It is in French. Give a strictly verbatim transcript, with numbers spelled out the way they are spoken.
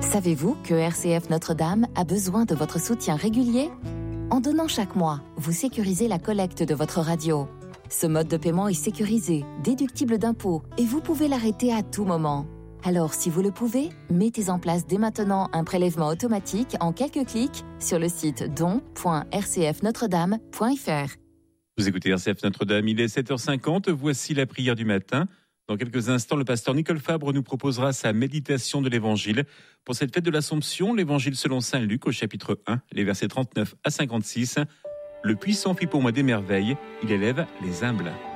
Savez-vous que R C F Notre-Dame a besoin de votre soutien régulier ? En donnant chaque mois, vous sécurisez la collecte de votre radio. Ce mode de paiement est sécurisé, déductible d'impôts et vous pouvez l'arrêter à tout moment. Alors, si vous le pouvez, mettez en place dès maintenant un prélèvement automatique en quelques clics sur le site don point r c f notre dame point f r. Vous écoutez R C F Notre-Dame, il est sept heures cinquante, voici la prière du matin. Dans quelques instants, le pasteur Nicole Fabre nous proposera sa méditation de l'Évangile. Pour cette fête de l'Assomption, l'Évangile selon saint Luc au chapitre un, les versets trente-neuf à cinquante-six. Le puissant fit pour moi des merveilles, il élève les humbles.